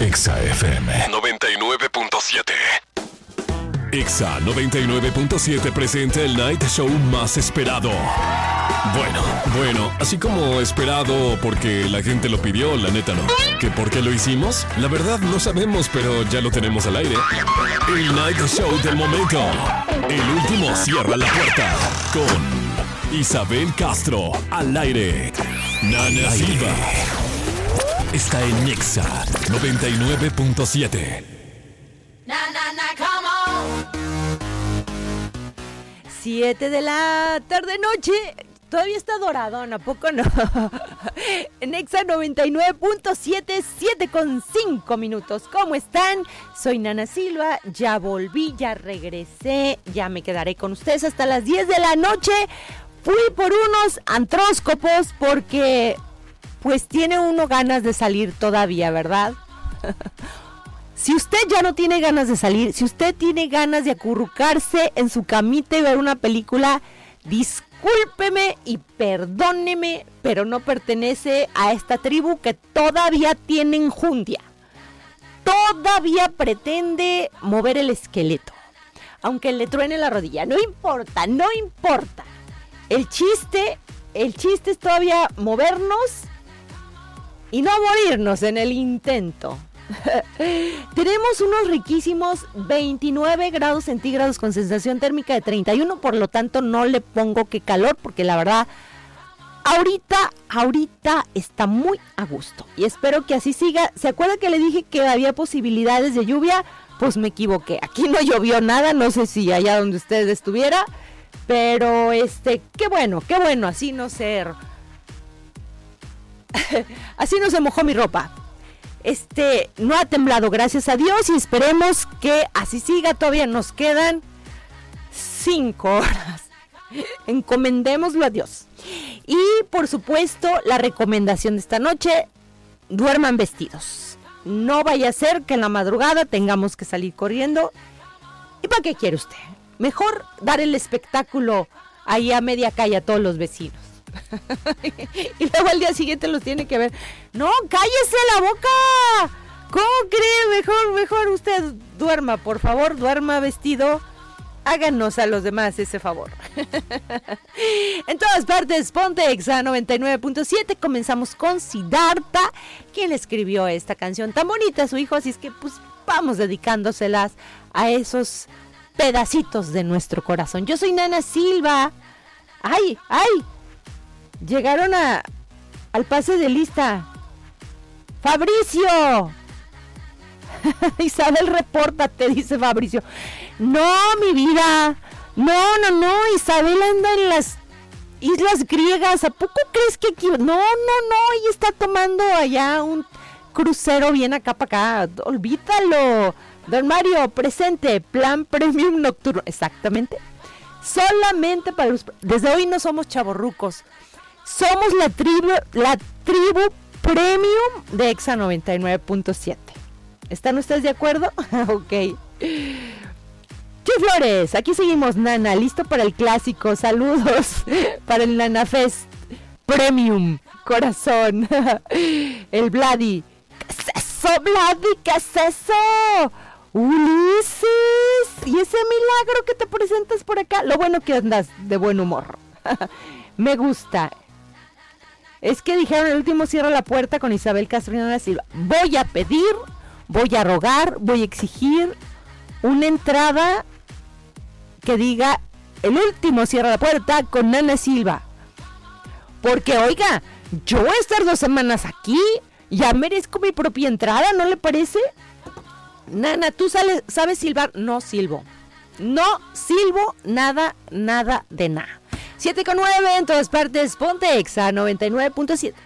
Exa FM 99.7. Exa 99.7 presenta el Night Show más esperado. Bueno, así como esperado porque la gente lo pidió, la neta no. ¿Que por qué lo hicimos? La verdad no sabemos, pero ya lo tenemos al aire. El Night Show del momento. El último cierra la puerta con Isabel Castro al aire. Nana Silva. Está en Exa 99.7. Come on. 7 de la tarde noche. Todavía está doradón, ¿a poco no? En Exa 99.7, 7:05 minutos. ¿Cómo están? Soy Nana Silva, ya volví, ya regresé, ya me quedaré con ustedes hasta las 10 de la noche. Fui por unos antróscopos porque pues tiene uno ganas de salir todavía, ¿verdad? Si usted ya no tiene ganas de salir, si usted tiene ganas de acurrucarse en su camita y ver una película, discúlpeme y perdóneme, pero no pertenece a esta tribu que todavía tiene enjundia. Todavía pretende mover el esqueleto, aunque le truene la rodilla. No importa. El chiste es todavía movernos y no morirnos en el intento. Tenemos unos riquísimos 29 grados centígrados con sensación térmica de 31, por lo tanto no le pongo qué calor, porque la verdad ahorita está muy a gusto y espero que así siga. ¿Se acuerda que le dije que había posibilidades de lluvia? Pues me equivoqué, aquí no llovió nada, no sé si allá donde usted estuviera, pero qué bueno, así no se mojó mi ropa. No ha temblado, gracias a Dios, y esperemos que así siga. Todavía nos quedan 5 horas. Encomendémoslo a Dios. Y por supuesto, la recomendación de esta noche: duerman vestidos. No vaya a ser que en la madrugada tengamos que salir corriendo. ¿Y para qué quiere usted? Mejor dar el espectáculo ahí a media calle a todos los vecinos. Y luego al día siguiente los tiene que ver. No, cállese la boca. ¿Cómo cree? Mejor usted duerma, por favor, duerma vestido. Háganos a los demás ese favor. En todas partes, ponte Exa 99.7. Comenzamos con Siddhartha, quien escribió esta canción tan bonita a su hijo, así es que pues vamos dedicándoselas a esos pedacitos de nuestro corazón. Yo soy Nana Silva. ¡Ay! Llegaron al pase de lista. ¡Fabricio! Isabel, repórtate, dice Fabricio. No, mi vida. No. Isabel anda en las islas griegas. ¿A poco crees que aquí? No. Ella está tomando allá un crucero bien acá para acá. Olvídalo. Don Mario, presente. Plan Premium Nocturno. Exactamente. Solamente para los... Desde hoy no somos chavorrucos. Somos la tribu premium de Exa 99.7. ¿Están ustedes de acuerdo? Ok. Che Flores, aquí seguimos, Nana, listo para el clásico. Saludos para el Nana Fest Premium, corazón. El Vladi. ¿Qué es eso, Vladi? ¿Qué es eso? Ulises. ¿Y ese milagro que te presentas por acá? Lo bueno que andas de buen humor. Me gusta. Es que dijeron el último cierra la puerta con Isabel Castro y Nana Silva. Voy a pedir, voy a rogar, voy a exigir una entrada que diga el último cierra la puerta con Nana Silva. Porque, oiga, yo voy a estar 2 semanas aquí, ya merezco mi propia entrada, ¿no le parece? Nana, ¿tú sabes silbar? No silbo. No silbo nada de nada. 7:09 en todas partes, ponte Exa 99.7.